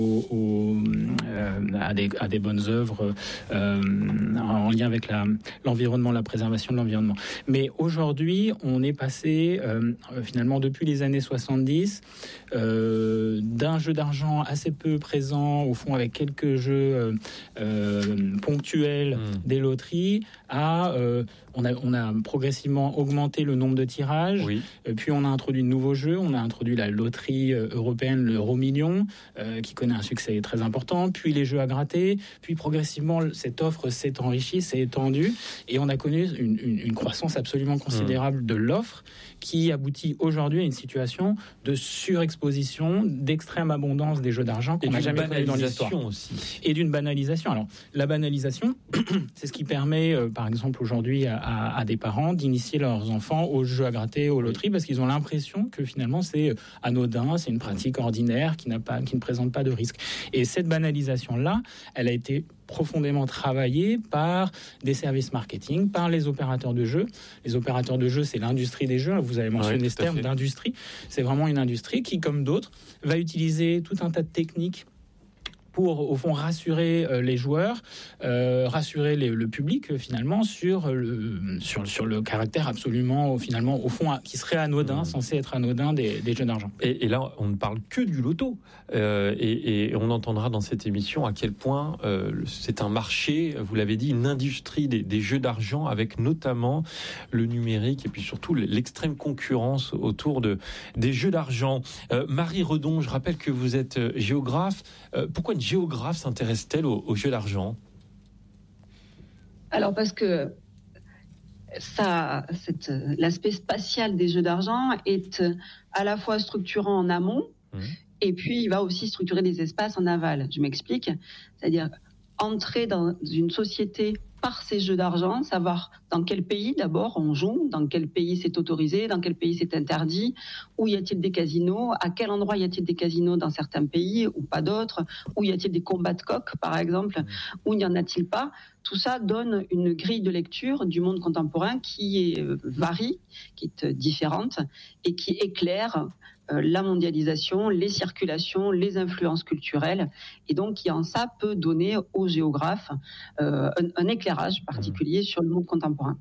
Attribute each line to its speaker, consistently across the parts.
Speaker 1: à des bonnes œuvres en lien avec l'environnement, la préservation de l'environnement. Mais aujourd'hui, on est passé finalement depuis les années 70 d'un jeu d'argent assez peu présent, au fond avec quelques jeux ponctuels, des loteries, à on a progressivement augmenté le nombre de tirages, puis on a introduit de nouveaux jeux, on a introduit la loterie européenne, l'Euro-Million, qui connaît un succès très important, puis les jeux à gratter, puis progressivement cette offre s'est enrichie, s'est étendue, et on a connu une croissance absolument considérable de l'offre, qui aboutit aujourd'hui à une situation de surexposition, d'extrême abondance des jeux d'argent qu'on n'a jamais connu dans l'histoire.
Speaker 2: Aussi.
Speaker 1: Et d'une banalisation. Alors, la banalisation, c'est ce qui permet, par exemple, aujourd'hui, à des parents d'initier leurs enfants aux jeux à gratter, aux loteries, parce qu'ils ont l'impression que finalement c'est anodin, c'est une pratique ordinaire qui ne présente pas de risque. Et cette banalisation-là, elle a été profondément travaillé par des services marketing, par les opérateurs de jeux. Les opérateurs de jeux, c'est l'industrie des jeux. Vous avez mentionné ce terme d'industrie. C'est vraiment une industrie qui, comme d'autres, va utiliser tout un tas de techniques pour, au fond, rassurer les joueurs, rassurer le public, finalement, sur le caractère absolument, finalement, au fond, qui serait anodin, censé être anodin des jeux d'argent.
Speaker 2: Et là, on ne parle que du loto. Et on entendra dans cette émission à quel point c'est un marché, vous l'avez dit, une industrie des jeux d'argent, avec notamment le numérique et puis surtout l'extrême concurrence autour des jeux d'argent. Marie Redon, je rappelle que vous êtes géographe. Pourquoi une géographe s'intéresse-t-elle aux jeux d'argent ?
Speaker 3: Alors parce que l'aspect spatial des jeux d'argent est à la fois structurant en amont, et puis il va aussi structurer des espaces en aval. Je m'explique, c'est-à-dire entrer dans une société par ces jeux d'argent, savoir dans quel pays d'abord on joue, dans quel pays c'est autorisé, dans quel pays c'est interdit, où y a-t-il des casinos, à quel endroit y a-t-il des casinos dans certains pays ou pas d'autres, où y a-t-il des combats de coqs par exemple, où n'y en a-t-il pas. Tout ça donne une grille de lecture du monde contemporain qui varie, qui est différente et qui éclaire la mondialisation, les circulations, les influences culturelles, et donc qui en ça peut donner aux géographes un éclairage particulier sur le monde contemporain.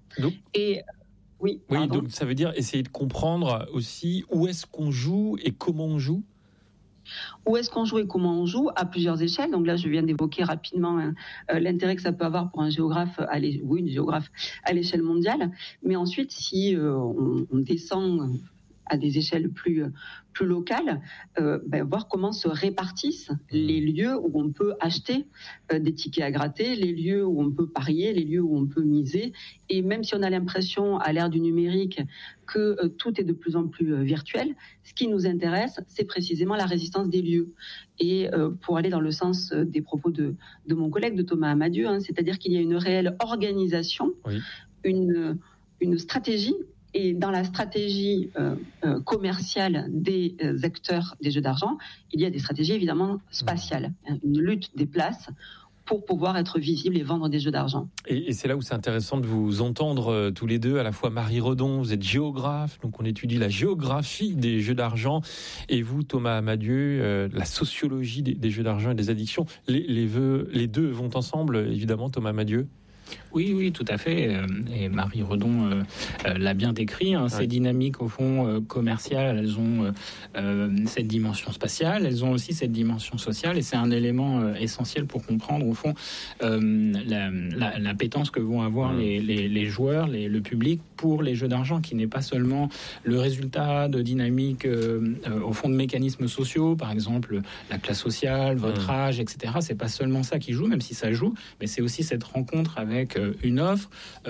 Speaker 2: Oui, donc ça veut dire essayer de comprendre aussi où est-ce qu'on joue et comment on joue.
Speaker 3: Où est-ce qu'on joue et comment on joue à plusieurs échelles. Donc là, je viens d'évoquer rapidement l'intérêt que ça peut avoir pour un géographe, une géographe à l'échelle mondiale. Mais ensuite, si on descend à des échelles plus locales, voir comment se répartissent les lieux où on peut acheter des tickets à gratter, les lieux où on peut parier, les lieux où on peut miser. Et même si on a l'impression, à l'ère du numérique, que tout est de plus en plus virtuel, ce qui nous intéresse, c'est précisément la résistance des lieux. Et pour aller dans le sens des propos de mon collègue, de Thomas Amadieu, c'est-à-dire qu'il y a une réelle organisation, une stratégie. Et dans la stratégie commerciale des acteurs des jeux d'argent, il y a des stratégies évidemment spatiales, une lutte des places pour pouvoir être visible et vendre des jeux d'argent.
Speaker 2: Et c'est là où c'est intéressant de vous entendre tous les deux, à la fois Marie Redon, vous êtes géographe, donc on étudie la géographie des jeux d'argent, et vous, Thomas Amadieu, la sociologie des jeux d'argent et des addictions. Les deux vont ensemble, évidemment, Thomas Amadieu.
Speaker 1: Oui, tout à fait. Et Marie Redon l'a bien décrit. Ces dynamiques, au fond, commerciales, elles ont cette dimension spatiale, elles ont aussi cette dimension sociale, et c'est un élément essentiel pour comprendre, au fond, l'appétence que vont avoir les joueurs, le public, pour les jeux d'argent, qui n'est pas seulement le résultat de dynamiques, au fond, de mécanismes sociaux, par exemple la classe sociale, votre âge, etc. C'est pas seulement ça qui joue, même si ça joue, mais c'est aussi cette rencontre avec une offre,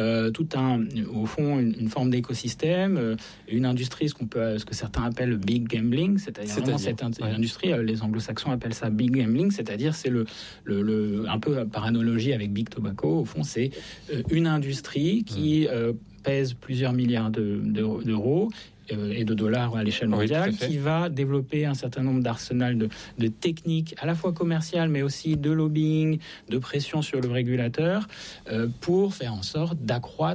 Speaker 1: au fond, une forme d'écosystème, une industrie, ce que certains appellent le big gambling, c'est-à-dire vraiment cette industrie, les anglo-saxons appellent ça big gambling, c'est-à-dire c'est un peu par analogie avec Big Tobacco, au fond, c'est une industrie qui pèse plusieurs milliards d'euros et de dollars à l'échelle mondiale, qui va développer un certain nombre d'arsenals de techniques à la fois commerciales, mais aussi de lobbying, de pression sur le régulateur, pour faire en sorte d'accroître,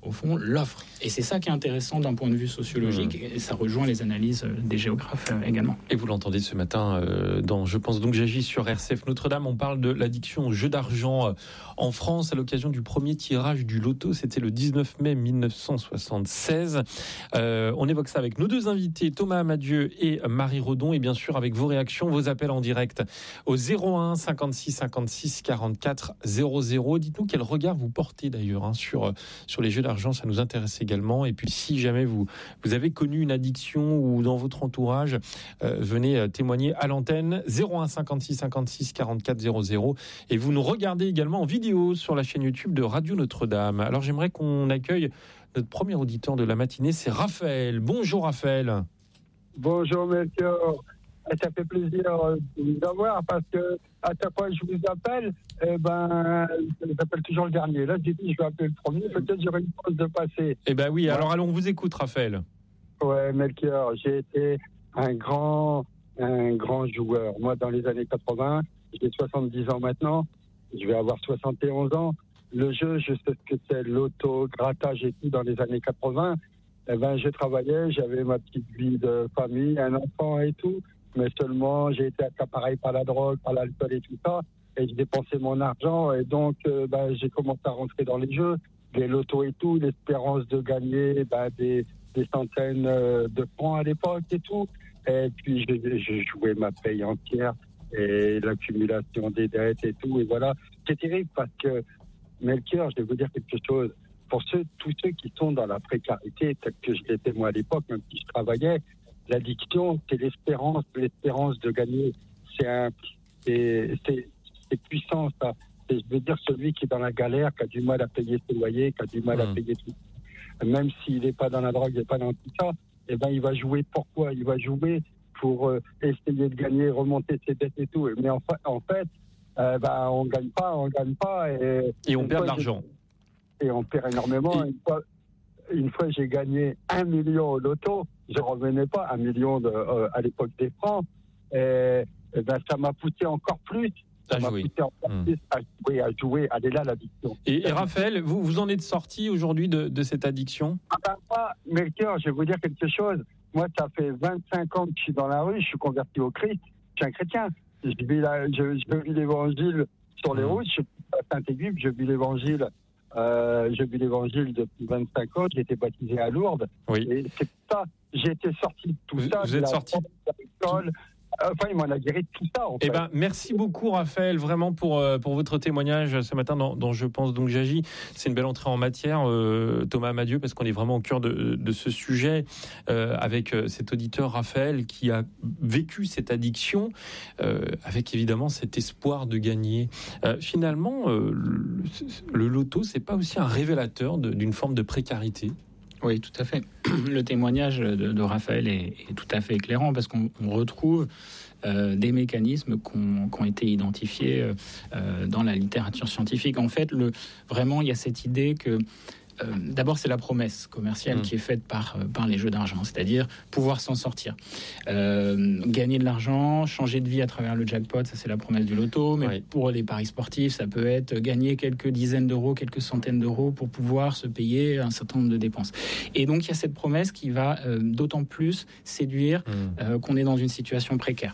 Speaker 1: au fond, l'offre. Et c'est ça qui est intéressant d'un point de vue sociologique, et ça rejoint les analyses des géographes également.
Speaker 2: Et vous l'entendez ce matin dans Je pense donc j'agis sur RCF Notre-Dame. On parle de l'addiction au jeu d'argent en France à l'occasion du premier tirage du loto. C'était le 19 mai 1976. On évoque ça avec nos deux invités, Thomas Amadieu et Marie Redon, et bien sûr avec vos réactions, vos appels en direct au 01 56 56 44 00. Dites-nous quel regard vous portez d'ailleurs sur les jeux d'argent, ça nous intéresse également. Et puis si jamais vous avez connu une addiction ou dans votre entourage, venez témoigner à l'antenne 01 56 56 44 00. Et vous nous regardez également en vidéo sur la chaîne YouTube de Radio Notre-Dame. Alors j'aimerais qu'on accueille notre premier auditeur de la matinée, c'est Raphaël. Bonjour Raphaël.
Speaker 4: Bonjour Melchior. Ça fait plaisir de vous avoir parce que à chaque fois que je vous appelle, j'appelle toujours le dernier. Là, j'ai dit je vais appeler le premier. Peut-être j'aurai une chance de passer.
Speaker 2: Eh ben oui. Alors allons, on vous écoute, Raphaël.
Speaker 4: Ouais, Melchior, j'ai été un grand joueur. Moi, dans les années 80, j'ai 70 ans maintenant. Je vais avoir 71 ans. Le jeu, je sais ce que c'est, l'auto, grattage et tout dans les années 80. Je travaillais, j'avais ma petite vie de famille, un enfant et tout. Mais seulement, j'ai été accaparé par la drogue, par l'alcool et tout ça. Et je dépensais mon argent. Et donc, j'ai commencé à rentrer dans les jeux, les lotos et tout, l'espérance de gagner des centaines de francs à l'époque et tout. Et puis, je jouais ma paye entière et l'accumulation des dettes et tout. Et voilà, c'est terrible parce que, Melchior, je vais vous dire quelque chose. Pour tous ceux qui sont dans la précarité, tel que je l'étais moi à l'époque, même si je travaillais, l'addiction, c'est l'espérance de gagner. C'est puissant, ça. Je veux dire, celui qui est dans la galère, qui a du mal à payer ses loyers, qui a du mal à payer tout. Même s'il n'est pas dans la drogue, il n'est pas dans tout ça, il va jouer pourquoi ? Il va jouer pour essayer de gagner, remonter ses dettes et tout. Mais en fait, on gagne pas. Et
Speaker 2: on perd de l'argent.
Speaker 4: Et on perd énormément. Une fois, j'ai gagné 1 million au loto. Je ne revenais pas 1 million à l'époque des francs. Et ça m'a poussé encore plus. Ça m'a poussé encore plus à jouer. Elle est là, l'addiction.
Speaker 2: Et Raphaël, vous en êtes sorti aujourd'hui de cette addiction ?
Speaker 4: Moi, Melchior, je vais vous dire quelque chose. Moi, ça fait 25 ans que je suis dans la rue. Je suis converti au Christ. Je suis un chrétien. Je vis l'évangile sur les routes. Je suis à Saint-Éguve. Je vis l'évangile. J'ai vu l'évangile depuis 25 ans, j'ai été baptisé à Lourdes.
Speaker 2: Oui.
Speaker 4: Et c'est ça, j'ai été sorti de tout ça.
Speaker 2: Vous êtes sorti de
Speaker 4: l'école. Il m'en a guéri de tout ça. En fait.
Speaker 2: Merci beaucoup, Raphaël, vraiment pour votre témoignage ce matin dans Je pense donc j'agis. C'est une belle entrée en matière, Thomas Amadieu, parce qu'on est vraiment au cœur de ce sujet avec cet auditeur Raphaël qui a vécu cette addiction avec évidemment cet espoir de gagner. Finalement, le loto, c'est pas aussi un révélateur d'une forme de précarité ?
Speaker 1: Oui, tout à fait. Le témoignage de Raphaël est tout à fait éclairant parce qu'on retrouve des mécanismes qui ont été identifiés dans la littérature scientifique. En fait, vraiment, il y a cette idée que d'abord, c'est la promesse commerciale qui est faite par les jeux d'argent, c'est-à-dire pouvoir s'en sortir. Gagner de l'argent, changer de vie à travers le jackpot, ça c'est la promesse du loto, mais pour les paris sportifs, ça peut être gagner quelques dizaines d'euros, quelques centaines d'euros pour pouvoir se payer un certain nombre de dépenses. Et donc, il y a cette promesse qui va d'autant plus séduire qu'on est dans une situation précaire.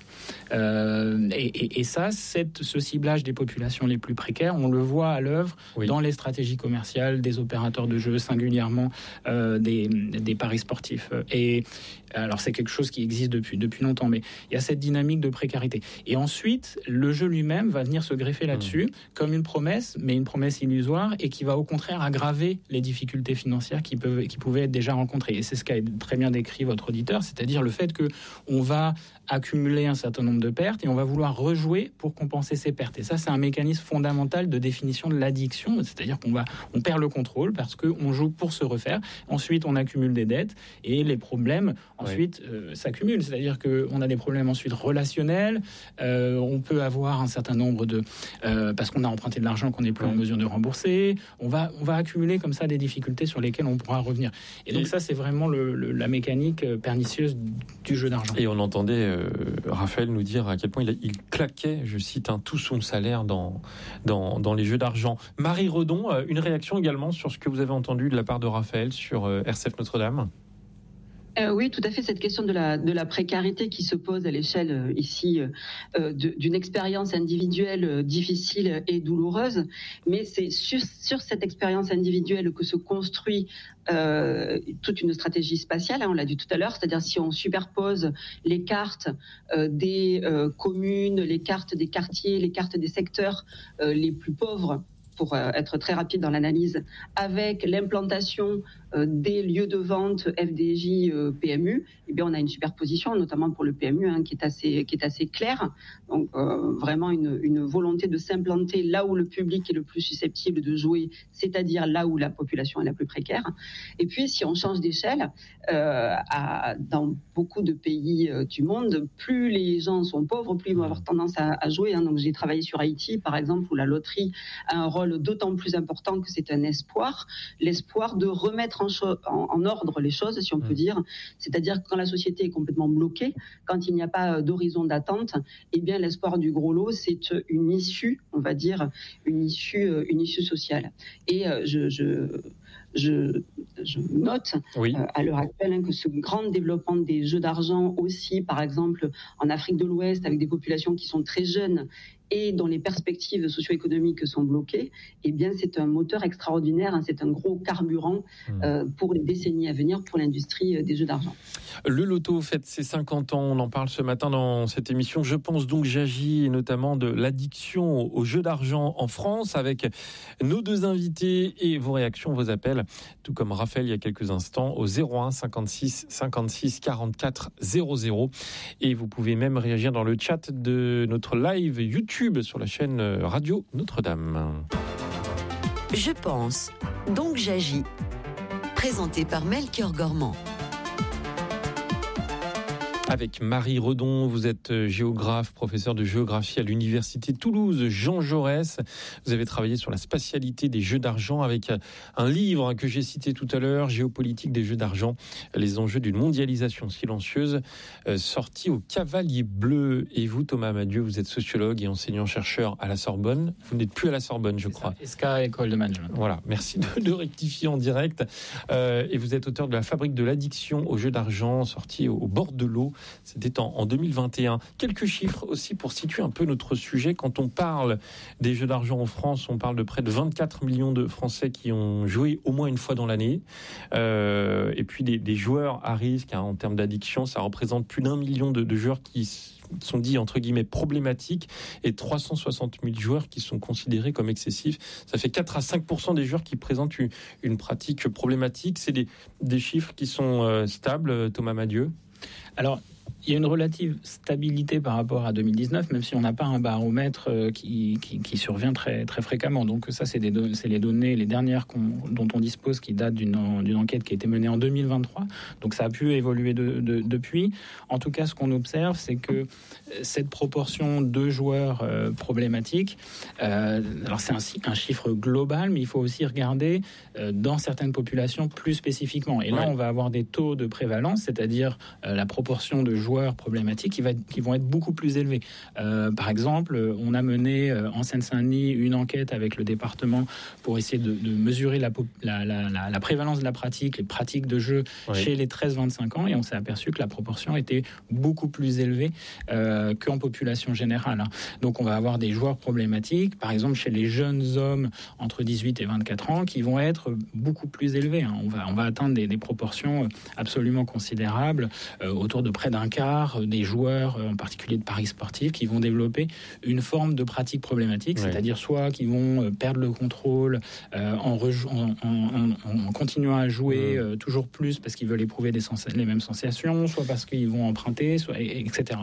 Speaker 1: Et ça, ce ciblage des populations les plus précaires, on le voit à l'œuvre dans les stratégies commerciales des opérateurs de jeu, singulièrement des paris sportifs. Et alors, c'est quelque chose qui existe depuis longtemps, mais il y a cette dynamique de précarité. Et ensuite, le jeu lui-même va venir se greffer là-dessus comme une promesse, mais une promesse illusoire, et qui va au contraire aggraver les difficultés financières qui pouvaient être déjà rencontrées. Et c'est ce qu'a très bien décrit votre auditeur, c'est-à-dire le fait qu'on va accumuler un certain nombre de pertes et on va vouloir rejouer pour compenser ces pertes. Et ça, c'est un mécanisme fondamental de définition de l'addiction, c'est-à-dire qu'on perd le contrôle parce qu'on joue pour se refaire. Ensuite, on accumule des dettes et les problèmes ensuite s'accumulent. C'est-à-dire qu'on a des problèmes ensuite relationnels. On peut avoir un certain nombre de... parce qu'on a emprunté de l'argent qu'on n'est plus en mesure de rembourser. On va accumuler comme ça des difficultés sur lesquelles on pourra revenir. Et donc ça, c'est vraiment la mécanique pernicieuse du jeu d'argent.
Speaker 2: Et on entendait Raphaël nous dire à quel point il claquait, je cite, tout son salaire dans les jeux d'argent. Marie Redon, une réaction également sur ce que vous avez entendu de la part de Raphaël sur RCF Notre-Dame?
Speaker 3: Oui, tout à fait. Cette question de la précarité qui se pose à l'échelle ici d'une expérience individuelle difficile et douloureuse, mais c'est sur cette expérience individuelle que se construit toute une stratégie spatiale, on l'a dit tout à l'heure, c'est-à-dire si on superpose les cartes des communes, les cartes des quartiers, les cartes des secteurs les plus pauvres, pour être très rapide dans l'analyse, avec l'implantation des lieux de vente FDJ PMU, eh bien on a une superposition, notamment pour le PMU, qui est assez claire. Donc vraiment une volonté de s'implanter là où le public est le plus susceptible de jouer, c'est-à-dire là où la population est la plus précaire. Et puis si on change d'échelle, dans beaucoup de pays du monde, plus les gens sont pauvres, plus ils vont avoir tendance à jouer. Donc j'ai travaillé sur Haïti, par exemple, où la loterie a un rôle d'autant plus important que c'est un espoir, l'espoir de remettre en ordre les choses, si on peut dire. C'est-à-dire que quand la société est complètement bloquée, quand il n'y a pas d'horizon d'attente, eh bien l'espoir du gros lot, c'est une issue, on va dire, une issue sociale. Et je note à l'heure actuelle que ce grand développement des jeux d'argent aussi, par exemple en Afrique de l'Ouest, avec des populations qui sont très jeunes et dont les perspectives socio-économiques sont bloquées, eh bien c'est un moteur extraordinaire, c'est un gros carburant pour les décennies à venir pour l'industrie des jeux d'argent.
Speaker 2: Le loto fête ses 50 ans, on en parle ce matin dans cette émission. Je pense donc j'agis, et notamment de l'addiction aux jeux d'argent en France, avec nos deux invités et vos réactions, vos appels, tout comme Raphaël il y a quelques instants, au 01 56 56 44 00. Et vous pouvez même réagir dans le chat de notre live YouTube sur la chaîne Radio Notre-Dame.
Speaker 5: Je pense, donc j'agis. Présenté par Melchior Gormand.
Speaker 2: Avec Marie Redon, vous êtes géographe, professeur de géographie à l'université Toulouse Jean Jaurès. Vous avez travaillé sur la spatialité des jeux d'argent avec un livre que j'ai cité tout à l'heure, Géopolitique des jeux d'argent, les enjeux d'une mondialisation silencieuse, sorti au Cavalier Bleu. Et vous, Thomas Madieu, vous êtes sociologue et enseignant-chercheur à la Sorbonne. Vous n'êtes plus à la Sorbonne, je crois.
Speaker 1: ESCA, école de management.
Speaker 2: Voilà, merci de rectifier en direct. Et vous êtes auteur de La fabrique de l'addiction aux jeux d'argent, sorti au bord de l'eau. C'était en 2021. Quelques chiffres aussi pour situer un peu notre sujet. Quand on parle des jeux d'argent en France, on parle de près de 24 millions de Français qui ont joué au moins une fois dans l'année. Et puis des joueurs à risque en termes d'addiction, ça représente plus d'1 million de joueurs qui sont dits entre guillemets problématiques et 360 000 joueurs qui sont considérés comme excessifs. Ça fait 4 à 5% des joueurs qui présentent une pratique problématique. C'est des chiffres qui sont stables, Thomas Madieu?
Speaker 1: Alors, il y a une relative stabilité par rapport à 2019, même si on n'a pas un baromètre qui survient très, très fréquemment. Donc ça, c'est les données, les dernières dont on dispose, qui datent d'une enquête qui a été menée en 2023. Donc ça a pu évoluer depuis. En tout cas, ce qu'on observe, c'est que cette proportion de joueurs problématiques, alors c'est un chiffre global, mais il faut aussi regarder dans certaines populations plus spécifiquement. Et là, on va avoir des taux de prévalence, c'est-à-dire la proportion de joueurs problématiques qui vont être beaucoup plus élevés. Par exemple, on a mené en Seine-Saint-Denis une enquête avec le département pour essayer de mesurer la prévalence de la pratique, les pratiques de jeu chez les 13-25 ans, et on s'est aperçu que la proportion était beaucoup plus élevée qu'en population générale. Donc on va avoir des joueurs problématiques, par exemple chez les jeunes hommes entre 18 et 24 ans, qui vont être beaucoup plus élevés. On va atteindre des proportions absolument considérables, autour de près d'un quart des joueurs, en particulier de paris sportifs, qui vont développer une forme de pratique problématique, c'est-à-dire soit qui vont perdre le contrôle en continuant à jouer toujours plus parce qu'ils veulent éprouver les mêmes sensations, soit parce qu'ils vont emprunter, etc.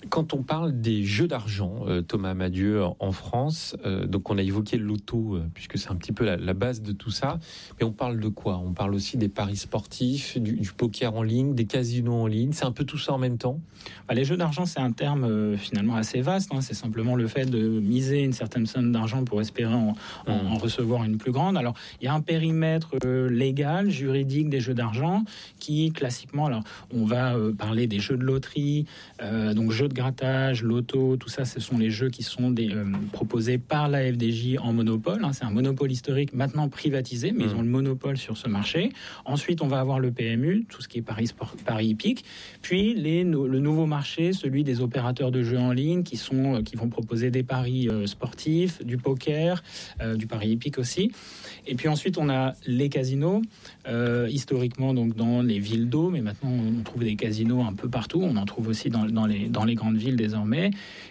Speaker 2: Quand on parle des jeux d'argent, Thomas Amadieu, en France, donc on a évoqué le loto, puisque c'est un petit peu la base de tout ça, mais on parle de quoi? On parle aussi des paris sportifs, du poker en ligne, des casinos en ligne, c'est un peu tout ça en même temps?
Speaker 1: Les jeux d'argent, c'est un terme finalement assez vaste, hein. C'est simplement le fait de miser une certaine somme d'argent pour espérer en recevoir une plus grande. Alors, il y a un périmètre légal, juridique des jeux d'argent qui, classiquement, alors on va parler des jeux de loterie, donc jeux de grattage, loto, tout ça, ce sont les jeux qui sont proposés par la FDJ en monopole, hein. C'est un monopole historique maintenant privatisé, mais ils ont le monopole sur ce marché. Ensuite, on va avoir le PMU, tout ce qui est paris hippique, puis le nouveau marché, celui des opérateurs de jeux en ligne qui vont proposer des paris sportifs, du poker, du pari hippique aussi. Et puis ensuite, on a les casinos, historiquement donc dans les villes d'eau, mais maintenant on trouve des casinos un peu partout. On en trouve aussi dans les grandes villes désormais.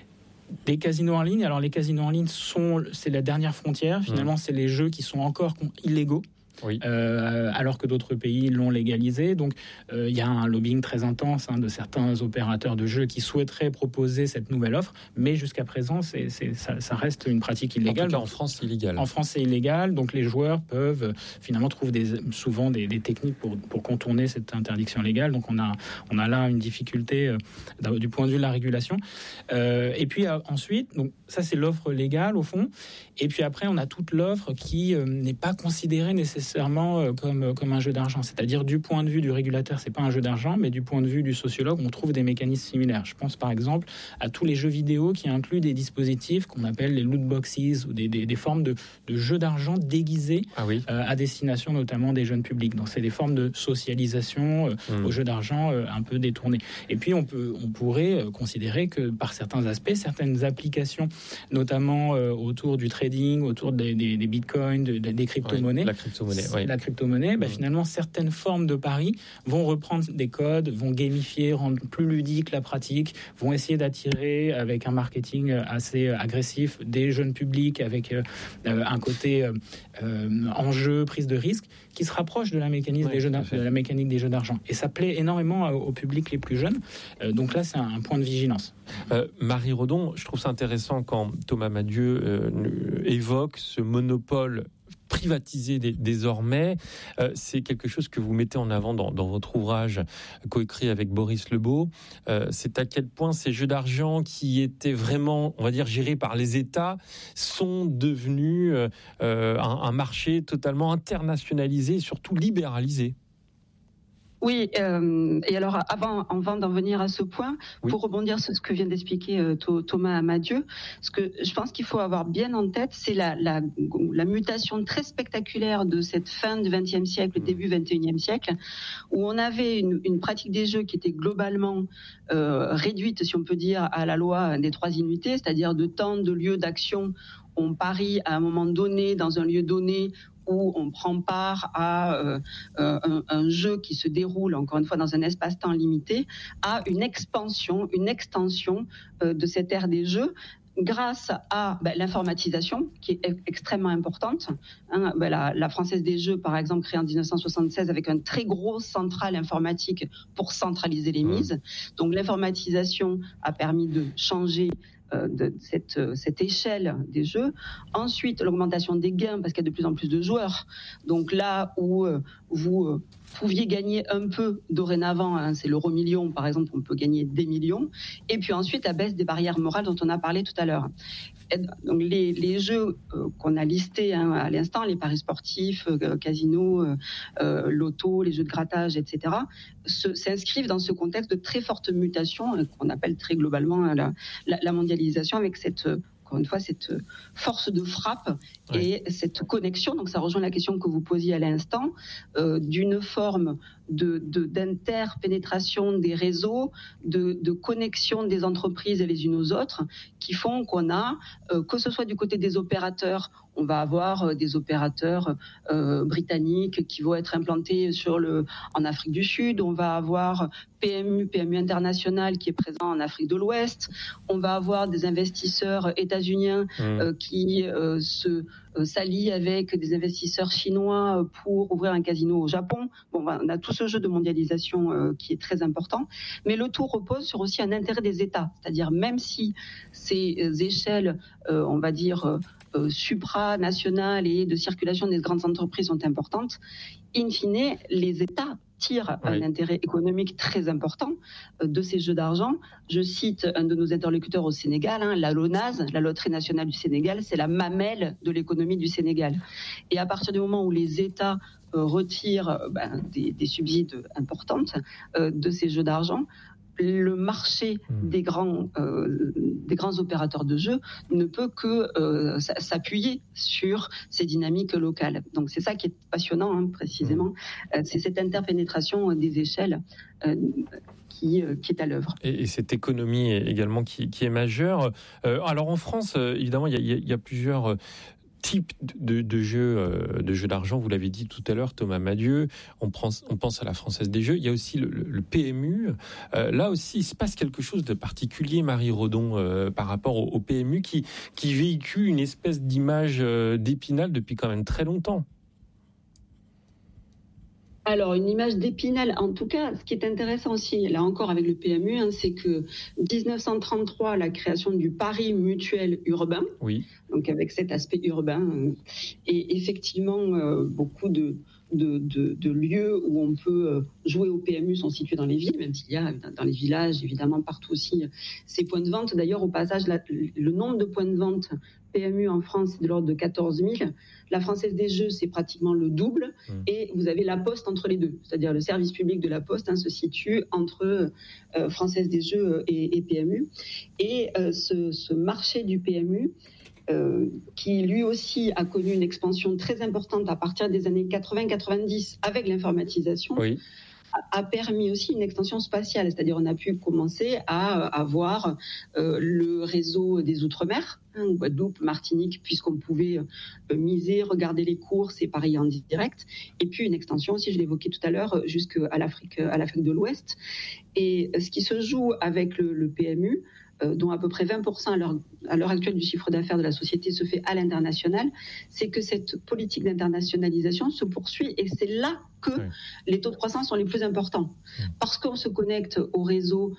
Speaker 1: Des casinos en ligne. Alors les casinos en ligne c'est la dernière frontière. Finalement, c'est les jeux qui sont encore illégaux. Oui. Alors que d'autres pays l'ont légalisé. Donc, il y a un lobbying très intense de certains opérateurs de jeux qui souhaiteraient proposer cette nouvelle offre, mais jusqu'à présent, ça reste une pratique illégale.
Speaker 2: En tout cas, en France, c'est illégal.
Speaker 1: En France, c'est illégal. Donc, les joueurs peuvent finalement trouver souvent des techniques pour contourner cette interdiction légale. Donc, on a là une difficulté du point de vue de la régulation. Et puis ensuite, donc ça, c'est l'offre légale au fond. Et puis après, on a toute l'offre qui n'est pas considérée nécessairement comme un jeu d'argent. C'est-à-dire, du point de vue du régulateur, c'est pas un jeu d'argent, mais du point de vue du sociologue, on trouve des mécanismes similaires. Je pense par exemple à tous les jeux vidéo qui incluent des dispositifs qu'on appelle les loot boxes ou des formes de jeux d'argent déguisés à destination notamment des jeunes publics. Donc c'est des formes de socialisation aux jeux d'argent un peu détournées. Et puis on pourrait considérer que par certains aspects, certaines applications, notamment autour du trading, autour des bitcoins, des crypto-monnaies, la crypto-monnaie, finalement, certaines formes de paris vont reprendre des codes, vont gamifier, rendre plus ludique la pratique, vont essayer d'attirer avec un marketing assez agressif des jeunes publics avec un côté enjeu, prise de risque, qui se rapproche de la mécanique des jeux d'argent. Et ça plaît énormément aux publics les plus jeunes. Donc là, c'est un point de vigilance.
Speaker 2: Marie Redon, je trouve ça intéressant quand Thomas Amadieu évoque ce monopole privatisé désormais. C'est quelque chose que vous mettez en avant dans votre ouvrage coécrit avec Boris Lebeau. C'est à quel point ces jeux d'argent qui étaient vraiment, on va dire, gérés par les États sont devenus un marché totalement internationalisé et surtout libéralisé.
Speaker 3: Oui, et alors avant d'en venir à ce point, pour rebondir sur ce que vient d'expliquer Thomas Amadieu, ce que je pense qu'il faut avoir bien en tête, c'est la mutation très spectaculaire de cette fin du XXe siècle, début XXIe siècle, où on avait une pratique des jeux qui était globalement réduite, si on peut dire, à la loi des 3 unités, c'est-à-dire de temps, de lieu, d'action. On parie à un moment donné, dans un lieu donné, où on prend part à un jeu qui se déroule, encore une fois, dans un espace-temps limité, à une extension de cette ère des jeux, grâce à l'informatisation, qui est extrêmement importante. La Française des Jeux, par exemple, créée en 1976 avec un très gros central informatique pour centraliser les mises. Donc l'informatisation a permis de changer de cette échelle des jeux. Ensuite, l'augmentation des gains, parce qu'il y a de plus en plus de joueurs. Donc là où vous pouviez gagner un peu dorénavant, c'est l'euro million par exemple, on peut gagner des millions. Et puis ensuite, la baisse des barrières morales dont on a parlé tout à l'heure. Donc les jeux qu'on a listés à l'instant, les paris sportifs, casinos, loto, les jeux de grattage, etc., s'inscrivent dans ce contexte de très forte mutation qu'on appelle très globalement la mondialisation, avec encore une fois, cette force de frappe et cette connexion. Donc ça rejoint la question que vous posiez à l'instant, d'une forme d'interpénétration des réseaux, de connexion des entreprises les unes aux autres, qui font qu'on a, que ce soit du côté des opérateurs, on va avoir des opérateurs britanniques qui vont être implantés en Afrique du Sud, on va avoir PMU International qui est présent en Afrique de l'Ouest, on va avoir des investisseurs états-uniens qui se s'allie avec des investisseurs chinois pour ouvrir un casino au Japon. Bon, on a tout ce jeu de mondialisation qui est très important, mais le tout repose sur aussi un intérêt des États, c'est-à-dire même si ces échelles, on va dire, supranationales et de circulation des grandes entreprises sont importantes, in fine, les États tirent un intérêt économique très important de ces jeux d'argent. Je cite un de nos interlocuteurs au Sénégal, la LONASE, la Loterie nationale du Sénégal, c'est la mamelle de l'économie du Sénégal. Et à partir du moment où les États retirent des subsides importantes de ces jeux d'argent, le marché des grands opérateurs de jeux ne peut que s'appuyer sur ces dynamiques locales. Donc c'est ça qui est passionnant, précisément. C'est cette interpénétration des échelles qui est à l'œuvre.
Speaker 2: Et cette économie également qui est majeure. Alors en France, évidemment, il y a plusieurs type de jeux d'argent, vous l'avez dit tout à l'heure, Thomas Madieu, on pense à la Française des Jeux, il y a aussi le PMU, là aussi il se passe quelque chose de particulier, Marie Redon, par rapport au PMU qui véhicule une espèce d'image d'Épinal depuis quand même très longtemps.
Speaker 3: Alors, une image d'Épinal, en tout cas, ce qui est intéressant aussi, là encore avec le PMU, c'est que 1933, la création du pari mutuel urbain, donc avec cet aspect urbain, et effectivement, beaucoup de lieux où on peut jouer au PMU sont situés dans les villes, même s'il y a dans les villages, évidemment, partout aussi ces points de vente. D'ailleurs, au passage, le nombre de points de vente PMU en France est de l'ordre de 14 000. La Française des Jeux, c'est pratiquement le double. Et vous avez la Poste entre les deux. C'est-à-dire le service public de la Poste se situe entre Française des Jeux et PMU. Et ce marché du PMU, qui lui aussi a connu une expansion très importante à partir des années 80-90 avec l'informatisation, a permis aussi une extension spatiale. C'est-à-dire on a pu commencer à avoir le réseau des Outre-mer, Guadeloupe, Martinique, puisqu'on pouvait miser, regarder les courses et parier en direct. Et puis une extension aussi, je l'évoquais tout à l'heure, jusqu'à l'Afrique de l'Ouest. Et ce qui se joue avec le PMU, dont à peu près 20% à l'heure actuelle du chiffre d'affaires de la société se fait à l'international, c'est que cette politique d'internationalisation se poursuit et c'est là que les taux de croissance sont les plus importants. Parce qu'on se connecte au réseau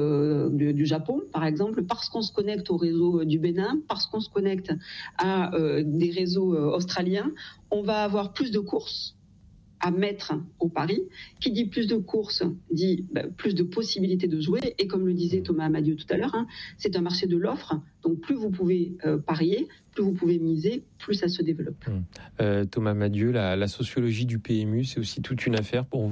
Speaker 3: du Japon, par exemple, parce qu'on se connecte au réseau du Bénin, parce qu'on se connecte à des réseaux australiens, on va avoir plus de courses à mettre au pari. Qui dit plus de courses dit plus de possibilités de jouer. Et comme le disait Thomas Madieu tout à l'heure, c'est un marché de l'offre. Donc plus vous pouvez parier, plus vous pouvez miser, plus ça se développe.
Speaker 2: Thomas Madieu, la sociologie du PMU, c'est aussi toute une affaire pour vous ?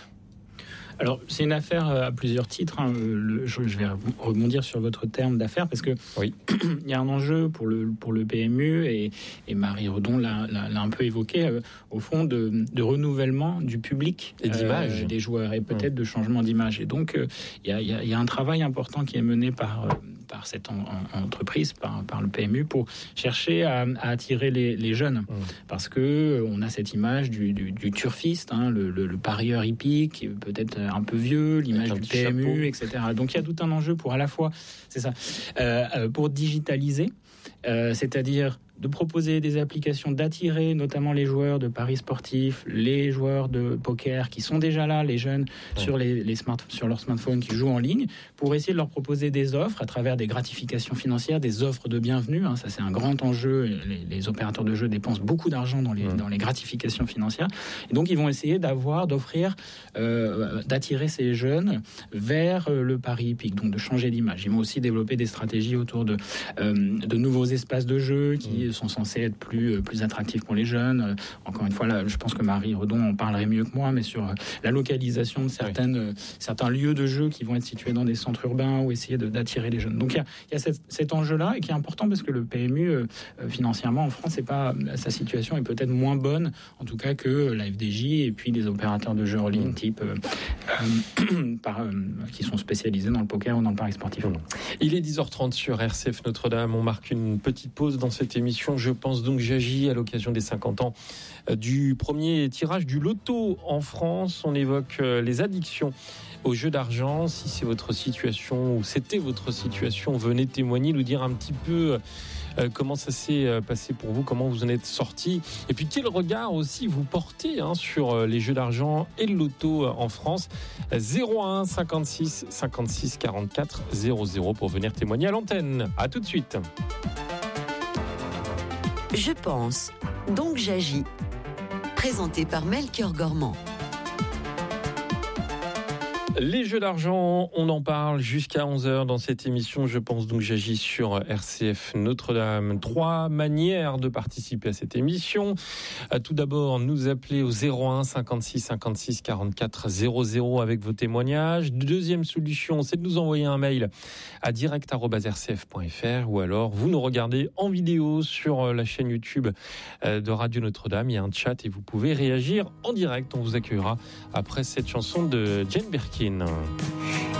Speaker 1: Alors, c'est une affaire à plusieurs titres. Je vais rebondir sur votre terme d'affaire parce que il y a un enjeu pour le PMU et Marie Redon l'a un peu évoqué, au fond, de renouvellement du public
Speaker 2: et d'image
Speaker 1: des joueurs et peut-être de changement d'image. Et donc, il y a un travail important qui est mené par cette entreprise, par le PMU, pour chercher à attirer les jeunes. Parce que on a cette image du turfiste, le parieur hippique, peut-être un peu vieux, l'image du PMU, etc. Donc il y a tout un enjeu pour à la fois, c'est ça, pour digitaliser, c'est-à-dire de proposer des applications, d'attirer notamment les joueurs de paris sportifs, les joueurs de poker qui sont déjà là, les jeunes sur leur smartphone qui jouent en ligne, pour essayer de leur proposer des offres à travers des gratifications financières, des offres de bienvenue. Ça c'est un grand enjeu. Les opérateurs de jeux dépensent beaucoup d'argent dans les gratifications financières. Et donc ils vont essayer d'offrir, d'attirer ces jeunes vers le pari hippique, donc de changer d'image. Ils vont aussi développer des stratégies autour de nouveaux espaces de jeu qui sont censés être plus attractifs pour les jeunes. Encore une fois, là, je pense que Marie Redon en parlerait mieux que moi, mais sur la localisation de certains lieux de jeu qui vont être situés dans des centres urbains ou essayer d'attirer les jeunes. Donc il y a cet enjeu-là et qui est important parce que le PMU, financièrement en France, sa situation est peut-être moins bonne, en tout cas que la FDJ et puis les opérateurs de jeux en ligne type qui sont spécialisés dans le poker ou dans le pari sportif.
Speaker 2: Il est 10h30 sur RCF Notre-Dame. On marque une petite pause dans cette émission. Je pense donc j'agis à l'occasion des 50 ans du premier tirage du loto en France. On évoque les addictions aux jeux d'argent. Si c'est votre situation ou c'était votre situation, venez témoigner, nous dire un petit peu comment ça s'est passé pour vous, comment vous en êtes sorti, et puis quel regard aussi vous portez sur les jeux d'argent et le loto en France. 01 56 56 44 00 pour venir témoigner à l'antenne. À tout de suite.
Speaker 5: Je pense, donc j'agis. Présenté par Melchior Gormand.
Speaker 2: Les jeux d'argent, on en parle jusqu'à 11h dans cette émission. Je pense donc j'agis sur RCF Notre-Dame. 3 manières de participer à cette émission. Tout d'abord, nous appeler au 01 56 56 44 00 avec vos témoignages. Deuxième solution, c'est de nous envoyer un mail à direct@rcf.fr ou alors vous nous regardez en vidéo sur la chaîne YouTube de Radio Notre-Dame. Il y a un chat et vous pouvez réagir en direct. On vous accueillera après cette chanson de Jane Birkin.